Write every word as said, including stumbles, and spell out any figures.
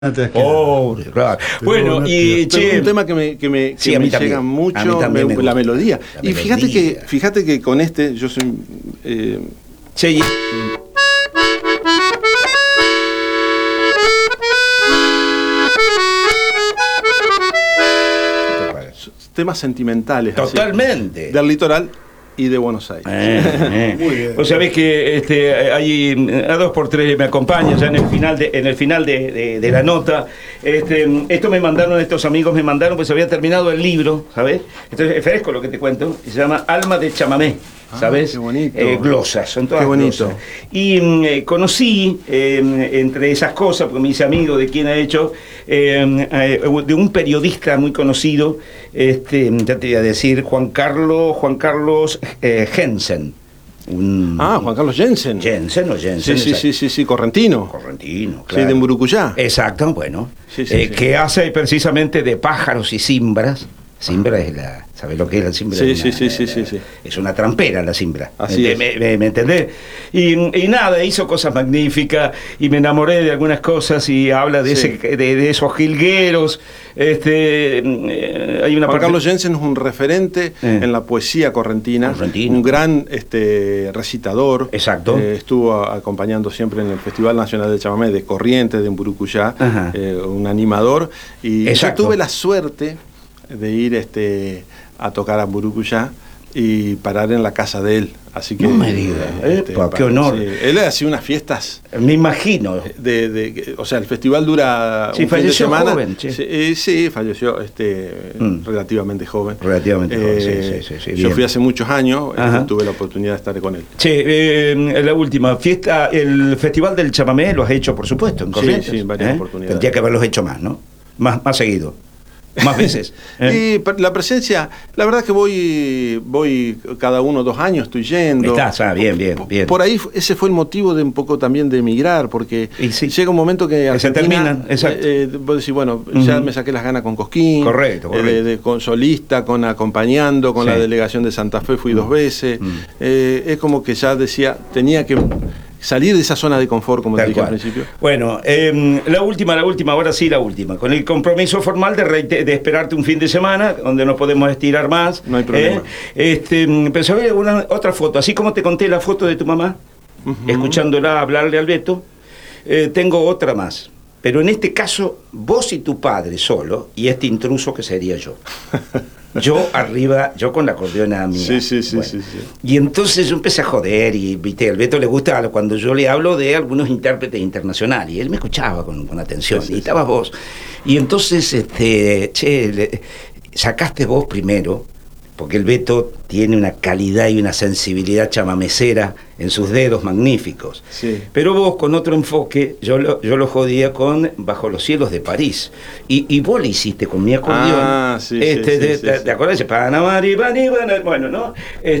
Oh, claro. Bueno, y che, un tema que me, que me, que sí, me también, llega mucho, me, me la melodía. La y fíjate melodía. que fíjate que con este yo soy eh, che, y- temas sentimentales así, totalmente. del litoral y de Buenos Aires. Eh, eh. Muy bien. Vos sabés que este, hay a dos por tres me acompaña ya en el final de, en el final de, de, de la nota. Este, esto me mandaron, estos amigos me mandaron, pues había terminado el libro, ¿sabés? Entonces es fresco lo que te cuento, se llama Alma de Chamamé. ¿Sabes? Ah, qué bonito. Eh, glosas, son todas Qué bonito. glosas. Y mm, eh, conocí, eh, entre esas cosas, porque me hice amigo de quien ha hecho, eh, eh, de un periodista muy conocido, este, ya te voy a decir, Juan Carlos, Juan Carlos eh, Jensen. Un, Ah, Juan Carlos Jensen. Jensen o Jensen. Sí, sí, sí, sí, sí, correntino. Correntino, Sí, claro. de Murucuyá. Exacto, bueno. Sí, sí, eh, sí. Que hace precisamente de pájaros y cimbras. Cimbra es la... ¿Sabes lo que es la cimbra? Sí, Es sí, una- sí, sí, sí, sí. Es una trampera la cimbra. Así ¿Me, es. me, me- me entendés? Y, y nada, hizo cosas magníficas y me enamoré de algunas cosas y habla de, Sí. ese, de, de esos jilgueros. Este, eh, hay una Juan parte- Carlos Jensen es un referente Eh. en la poesía correntina, Correntino. un gran este, recitador. Exacto. Eh, estuvo a- acompañando siempre en el Festival Nacional de Chamamé de Corrientes, de Mburucuyá, Ajá. eh, un animador. Y Exacto. yo tuve la suerte de ir este, a tocar a Mburucuyá y parar en la casa de él. Así que, No me digas. Epa, qué honor. sí. Él hacía unas fiestas. Me imagino. De, de- o sea, el festival dura Sí, un fin de falleció semana. joven, che. Sí, eh, sí, falleció este, Mm. relativamente joven. Relativamente joven, Eh, sí, sí, sí, sí, Yo bien. fui hace muchos años, Ajá. este, tuve la oportunidad de estar con él. Che, eh, la última fiesta, el Festival del Chamamé lo has hecho, por supuesto, en Sí, Corrientes. sí, en varias ¿eh? oportunidades. Tendría que haberlos hecho más, ¿no? Más, más seguido. Más veces. ¿eh? Y per- la presencia, la verdad que voy voy cada uno o dos años, estoy yendo. Estás, ah, bien, bien, bien. Por ahí fu- ese fue el motivo de un poco también de emigrar, porque Y sí. llega un momento que Que se Argentina, terminan, exacto. eh, eh, vos decís, bueno, ya Ujú. me saqué las ganas con Cosquín, Correcto, eh, de- correcto. de- con solista, con acompañando, con Sí. la delegación de Santa Fe fui dos veces. Mm. Eh, es como que ya decía, tenía que salir de esa zona de confort, como te Tal dije cual. al principio. Bueno, eh, la última, la última, ahora sí la última. Con el compromiso formal de, reite- de esperarte un fin de semana, donde nos podemos estirar más. No hay problema. ¿eh? Este, pero ¿sabes una otra foto? Así como te conté la foto de tu mamá, Ujú. escuchándola hablarle al Beto, eh, tengo otra más. Pero en este caso, vos y tu padre solo, y este intruso que sería yo. Yo arriba, yo con la acordeona mía. Sí, sí, sí, Bueno, sí, sí. Y entonces yo empecé a joder y, viste, al Beto le gusta cuando yo le hablo de algunos intérpretes internacionales. Y él me escuchaba con, con atención. Sí, sí, y sí. estabas vos. Y entonces, este, che, le- sacaste vos primero, porque el Beto tiene una calidad y una sensibilidad chamamecera en sus dedos magníficos. Sí. Pero vos con otro enfoque, yo lo, yo lo jodía con Bajo los cielos de París. Y, y vos le hiciste con mi acordeón. Ah, sí, sí, este, sí, de- sí, ¿te, sí. te acordás? Panamá, Ibani, Ibani, bueno, ¿no? Este,